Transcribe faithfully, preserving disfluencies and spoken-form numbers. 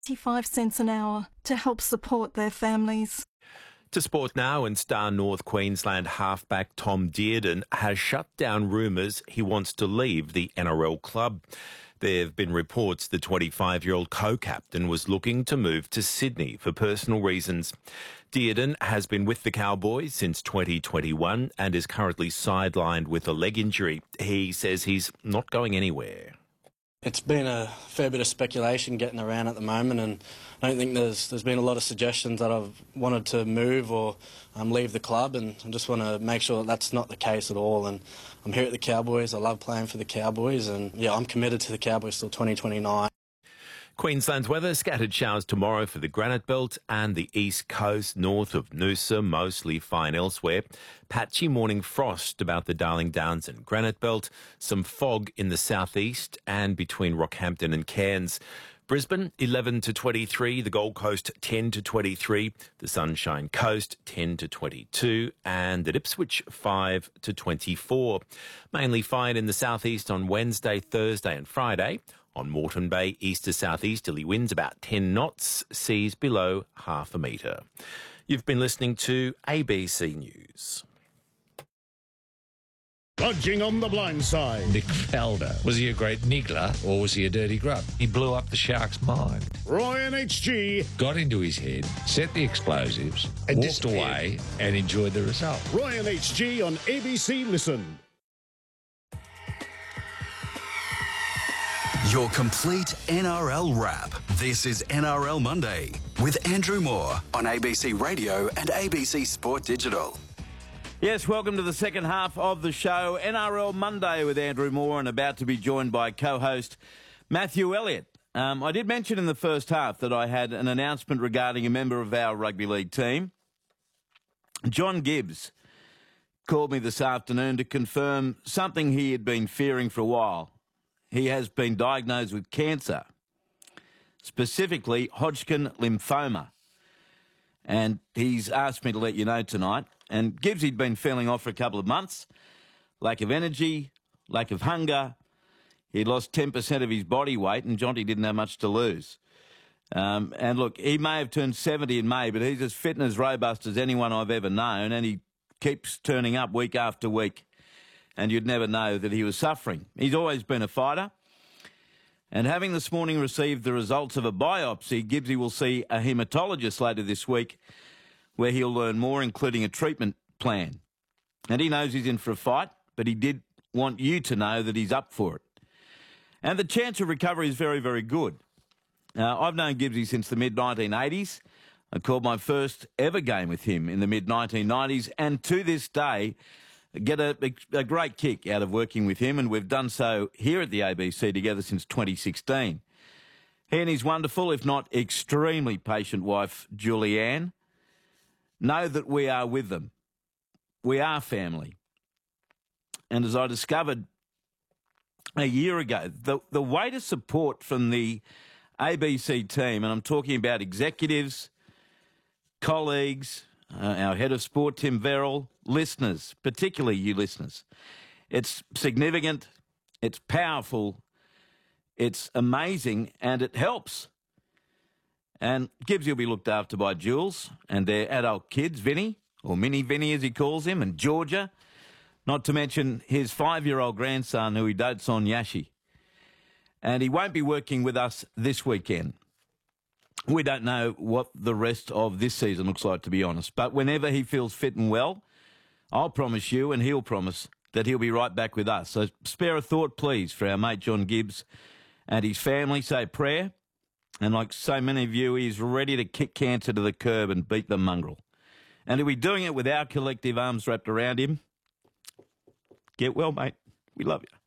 eighty-five cents an hour to help support their families. To sport now, and star North Queensland halfback Tom Dearden has shut down rumours he wants to leave the N R L club. There have been reports the twenty-five-year-old co-captain was looking to move to Sydney for personal reasons. Dearden has been with the Cowboys since twenty twenty-one and is currently sidelined with a leg injury. He says he's not going anywhere. It's been a fair bit of speculation getting around at the moment, and I don't think there's there's been a lot of suggestions that I've wanted to move or um, leave the club, and I just want to make sure that that's not the case at all. And I'm here at the Cowboys. I love playing for the Cowboys, and yeah, I'm committed to the Cowboys till twenty twenty-nine. Queensland's weather: scattered showers tomorrow for the Granite Belt and the east coast north of Noosa, mostly fine elsewhere. Patchy morning frost about the Darling Downs and Granite Belt. Some fog in the southeast and between Rockhampton and Cairns. Brisbane eleven to twenty-three, the Gold Coast ten to twenty-three, the Sunshine Coast ten to twenty-two, and at Ipswich five to twenty-four. Mainly fine in the southeast on Wednesday, Thursday and Friday. On Moreton Bay, east to southeasterly winds about ten knots, seas below half a metre. You've been listening to A B C News. Lodging on the blind side. Nick Faldo. Was he a great niggler or was he a dirty grub? He blew up the Sharks' mind. Roy and H G. Got into his head, set the explosives, And walked disappeared. away and enjoyed the result. Roy and H G on A B C Listen. Your complete N R L wrap. This is N R L Monday with Andrew Moore on A B C Radio and A B C Sport Digital. Yes, welcome to the second half of the show, N R L Monday with Andrew Moore, and about to be joined by co-host Matthew Elliott. Um, I did mention in the first half that I had an announcement regarding a member of our rugby league team. John Gibbs called me this afternoon to confirm something he had been fearing for a while. He has been diagnosed with cancer, specifically Hodgkin lymphoma. And he's asked me to let you know tonight. And Gibbs, he'd been feeling off for a couple of months. Lack of energy, lack of hunger. He'd lost ten percent of his body weight, and Jonty didn't have much to lose. Um, and look, he may have turned seventy in May, but he's as fit and as robust as anyone I've ever known, and he keeps turning up week after week. And you'd never know that he was suffering. He's always been a fighter. And having this morning received the results of a biopsy, Gibbsy will see a haematologist later this week where he'll learn more, including a treatment plan. And he knows he's in for a fight, but he did want you to know that he's up for it. And the chance of recovery is very, very good. Uh, I've known Gibbsy since the mid nineteen eighties. I called my first ever game with him in the mid nineteen nineties, and to this day, get a, a great kick out of working with him, and we've done so here at the A B C together since twenty sixteen. He and his wonderful, if not extremely patient wife, Julianne, know that we are with them. We are family. And as I discovered a year ago, the, the weight of support from the A B C team, and I'm talking about executives, colleagues, Uh, our head of sport, Tim Verrill, listeners, particularly you listeners. It's significant, it's powerful, it's amazing, and it helps. And Gibbs will be looked after by Jules and their adult kids, Vinny, or Mini Vinny as he calls him, and Georgia, not to mention his five-year-old grandson who he dotes on, Yashi. And he won't be working with us this weekend. We don't know what the rest of this season looks like, to be honest. But whenever he feels fit and well, I'll promise you, and he'll promise, that he'll be right back with us. So spare a thought, please, for our mate John Gibbs and his family. Say a prayer. And like so many of you, he's ready to kick cancer to the curb and beat the mongrel. And he'll be doing it with our collective arms wrapped around him. Get well, mate. We love you.